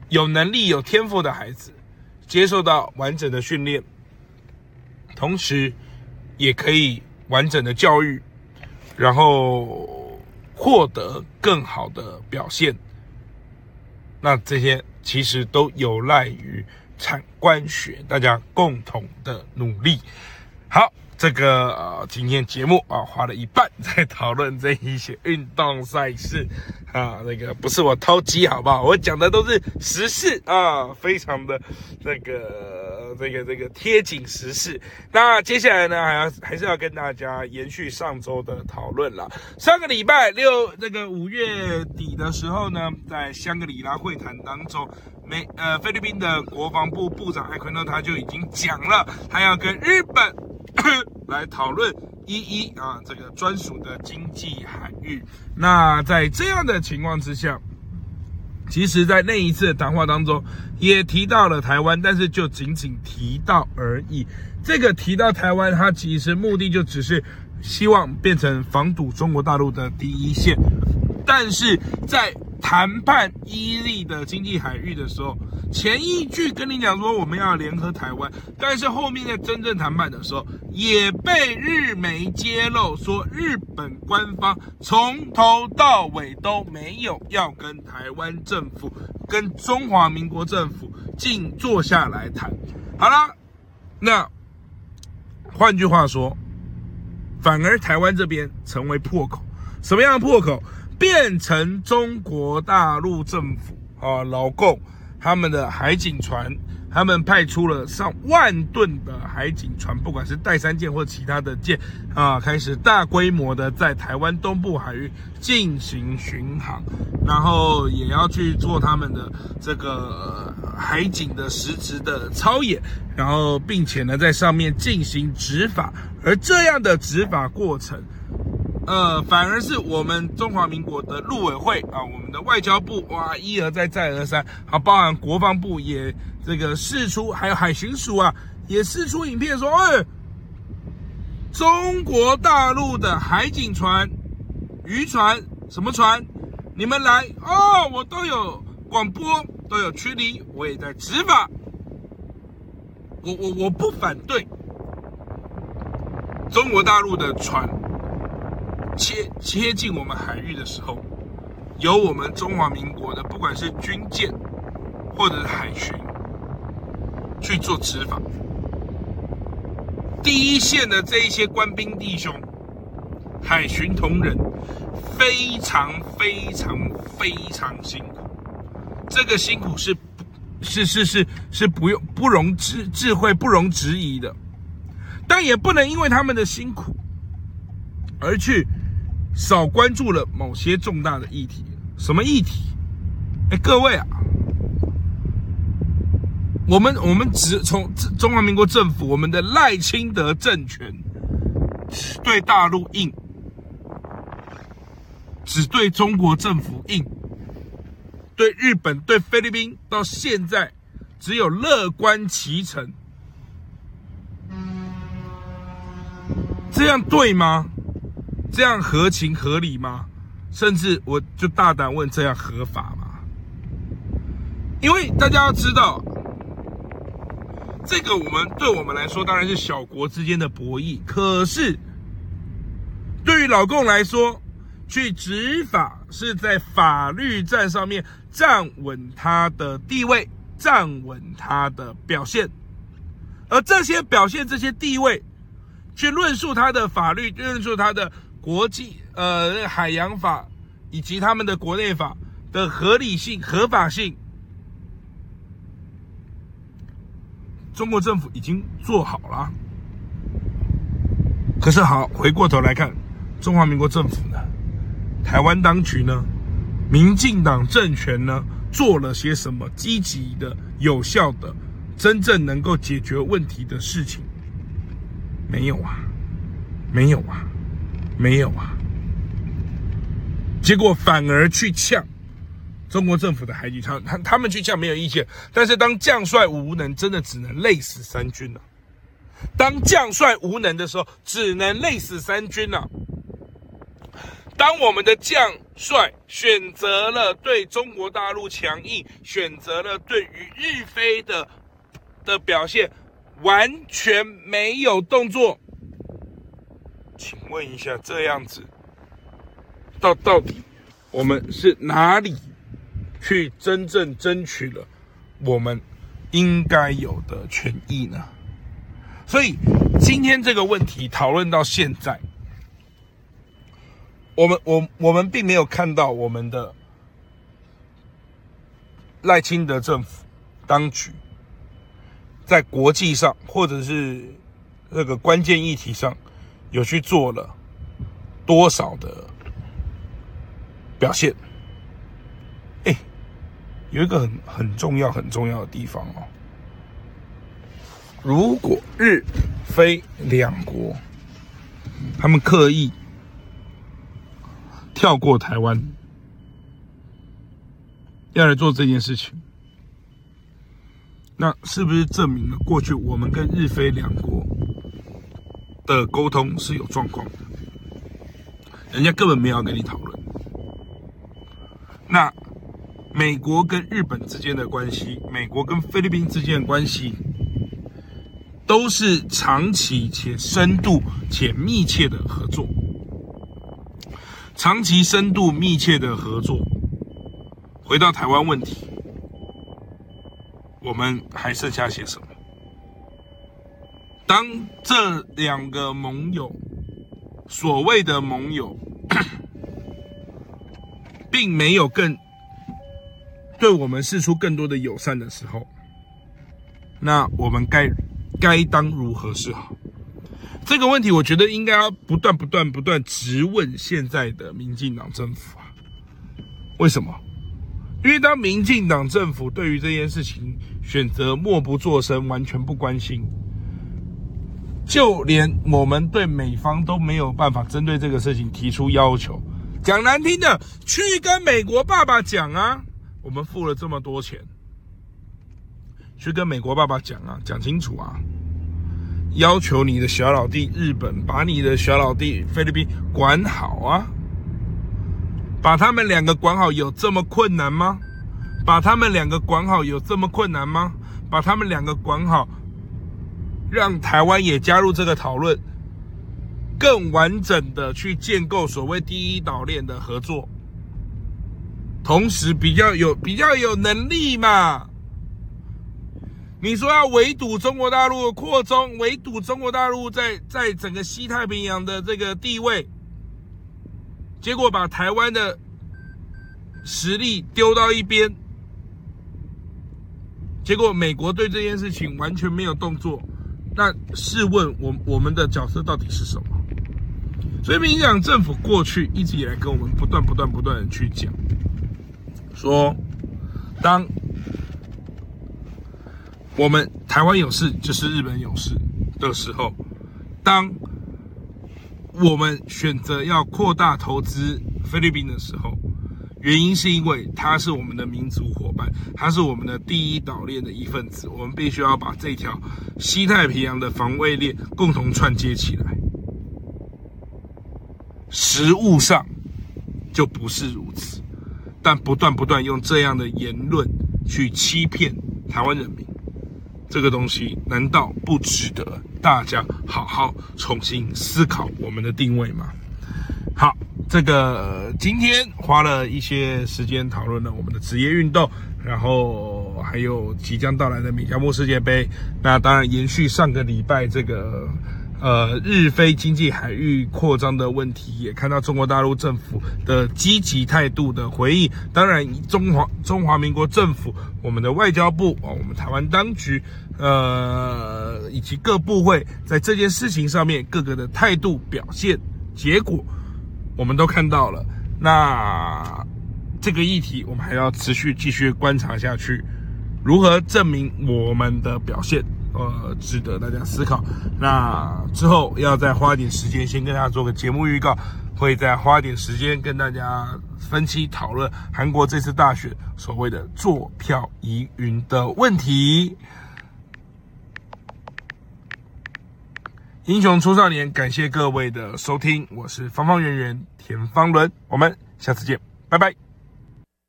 有能力、有天赋的孩子接受到完整的训练，同时也可以完整的教育，然后获得更好的表现。那这些其实都有赖于产官学大家共同的努力。好，这个今天节目花了一半在讨论这一些运动赛事那个不是我偷鸡好不好？我讲的都是时事非常的这个贴紧时事。那接下来呢，还是要跟大家延续上周的讨论啦。上个礼拜六5月底的时候呢，在香格里拉会谈当中，菲律宾的国防部部长艾奎诺他就已经讲了，他要跟日本来讨论这个专属的经济海域。那在这样的情况之下，其实在那一次的谈话当中也提到了台湾，但是就仅仅提到而已。这个提到台湾，它其实目的就只是希望变成防堵中国大陆的第一线。但是在谈判伊利的经济海域的时候，前一句跟你讲说我们要联合台湾，但是后面在真正谈判的时候，也被日媒揭露说日本官方从头到尾都没有要跟台湾政府、跟中华民国政府坐下来谈。好啦，那换句话说，反而台湾这边成为破口。什么样的破口？变成中国大陆政府老共他们的海警船，他们派出了上万吨的海警船，不管是带三舰或其他的舰开始大规模的在台湾东部海域进行巡航，然后也要去做他们的这个海警的实质的操演，然后并且呢在上面进行执法。而这样的执法过程反而是我们中华民国的陆委会我们的外交部一而再再而三包含国防部也这个释出，还有海巡署也释出影片说，中国大陆的海警船、渔船什么船，你们来我都有广播，都有驱离，我也在执法，我不反对中国大陆的船切近我们海域的时候，由我们中华民国的不管是军舰或者是海巡去做执法。第一线的这一些官兵弟兄、海巡同仁，非常非常非常辛苦。这个辛苦是不容智慧不容置疑的，但也不能因为他们的辛苦而去少关注了某些重大的议题。什么议题？各位我们只从中华民国政府，我们的赖清德政权只对大陆硬，只对中国政府硬，对日本、对菲律宾到现在只有乐观其成。这样对吗？这样合情合理吗？甚至我就大胆问，这样合法吗？因为大家要知道，这个对我们来说当然是小国之间的博弈，可是对于老共来说，去执法是在法律战上面站稳他的地位，站稳他的表现，而这些表现、这些地位，去论述他的法律，论述他的国际海洋法以及他们的国内法的合理性、合法性，中国政府已经做好了。可是好，回过头来看，中华民国政府呢，台湾当局呢，民进党政权呢，做了些什么积极的、有效的、真正能够解决问题的事情？没有啊，没有啊，没有啊。结果反而去呛中国政府的海警船，他们去呛没有意见，但是当将帅无能，真的只能累死三军了。当将帅无能的时候，只能累死三军了。 当我们的将帅选择了对中国大陆强硬，选择了对于日菲的表现完全没有动作，请问一下，这样子到底我们是哪里去真正争取了我们应该有的权益呢？所以今天这个问题讨论到现在，我们并没有看到我们的赖清德政府当局在国际上或者是这个关键议题上有去做了多少的表现。有一个很重要的地方哦，如果日菲两国他们刻意跳过台湾要来做这件事情，那是不是证明了过去我们跟日菲两国的沟通是有状况的？人家根本没有要跟你讨论。那美国跟日本之间的关系，美国跟菲律宾之间的关系，都是长期且深度且密切的合作。长期深度密切的合作，回到台湾问题，我们还剩下些什么？当这两个盟友，所谓的盟友，并没有对我们释出更多的友善的时候，那我们该当如何是好？这个问题，我觉得应该要不断质问现在的民进党政府啊。为什么？因为当民进党政府对于这件事情选择默不作声，完全不关心，就连我们对美方都没有办法针对这个事情提出要求。讲难听的，去跟美国爸爸讲啊，我们付了这么多钱，去跟美国爸爸讲啊，讲清楚啊，要求你的小老弟日本把你的小老弟菲律宾管好啊，把他们两个管好有这么困难吗？把他们两个管好有这么困难吗？把他们两个管好，让台湾也加入这个讨论，更完整的去建构所谓第一岛链的合作，同时比较有能力嘛。你说要围堵中国大陆的扩充，围堵中国大陆在整个西太平洋的这个地位，结果把台湾的实力丢到一边，结果美国对这件事情完全没有动作，那试问我们的角色到底是什么？所以民进党政府过去一直以来跟我们不断的去讲，说当我们台湾有事就是日本有事的时候，当我们选择要扩大投资菲律宾的时候，原因是因为它是我们的民族伙伴，它是我们的第一岛链的一份子，我们必须要把这条西太平洋的防卫链共同串接起来。实务上就不是如此，但不断用这样的言论去欺骗台湾人民，这个东西难道不值得大家好好重新思考我们的定位吗？好，这个今天花了一些时间讨论了我们的职业运动，然后还有即将到来的米加墨世界杯。那当然延续上个礼拜这个日菲经济海域扩张的问题，也看到中国大陆政府的积极态度的回应。当然，中华民国政府、我们的外交部、我们台湾当局，以及各部会在这件事情上面各个的态度表现，结果我们都看到了。那这个议题我们还要继续观察下去，如何证明我们的表现值得大家思考。那之后要再花点时间，先跟大家做个节目预告，会再花点时间跟大家分析讨论韩国这次大选所谓的作票疑云的问题。 英雄出少年，感谢各位的收听，我是方方圆圆田方伦，我们下次见，拜拜。